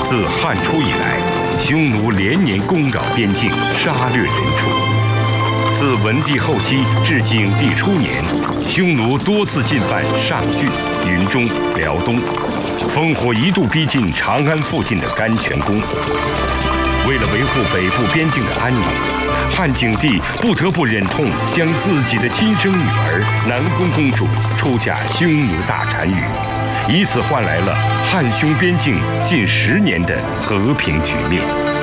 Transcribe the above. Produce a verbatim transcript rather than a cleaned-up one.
自汉初以来，匈奴连年攻扰边境，杀掠人畜。自文帝后期至景帝初年，匈奴多次进犯上郡、云中、辽东，烽火一度逼近长安附近的甘泉宫。为了维护北部边境的安宁，汉景帝不得不忍痛将自己的亲生女儿南宫公主出嫁匈奴大单于，以此换来了汉匈边境近十年的和平局面。